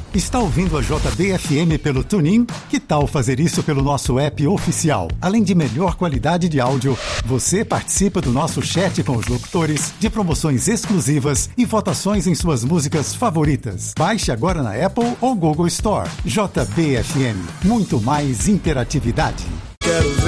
Está ouvindo a JBFM pelo TuneIn? Que tal fazer isso pelo nosso app oficial? Além de melhor qualidade de áudio, você participa do nosso chat com os locutores, de promoções exclusivas e votações em suas músicas favoritas. Baixe agora na Apple ou Google Store. JBFM. Muito mais interatividade. Quero ver